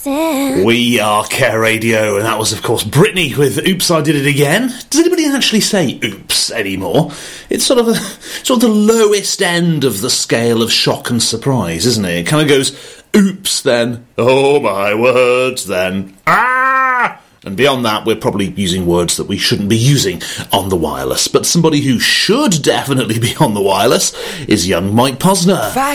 listen. We are Care Radio, and that was, of course, Britney with Oops, I Did It Again. Does anybody actually say oops anymore? It's sort of the lowest end of the scale of shock and surprise, isn't it? It kind of goes, oops, then, oh my words, then, ah! And beyond that, we're probably using words that we shouldn't be using on the wireless. But somebody who should definitely be on the wireless is young Mike Posner.